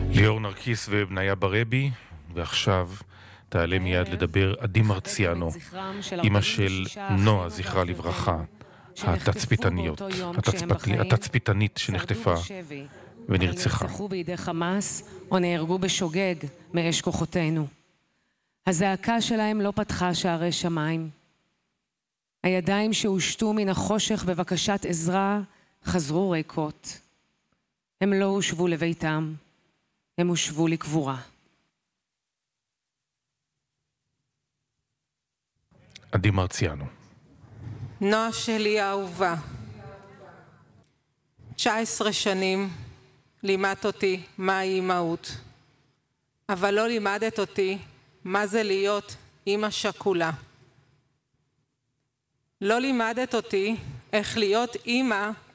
ליאור נרקיס ובניה ברבי, ועכשיו תעלה מיד לדבר עדי מרציאנו, אמא של נועה, זכרה לברכה, התצפיתנית שנחטפה ונרצחה. נרצחו בידי חמאס או נהרגו בשוגג מאש כוחותינו. הזעקה שלהם לא פתחה שערי שמיים. הידיים שהושטו מן החושך בבקשת עזרה חזרו ריקות. הם לא הושבו לביתם, הם הושבו לקבורה. עדי מרציאנו. נועה שלי האהובה, 19 שנים לימדת אותי מהי אימהות, אבל לא לימדת אותי מה זה להיות אימא שכולה. לא לימדת אותי איך להיות אימא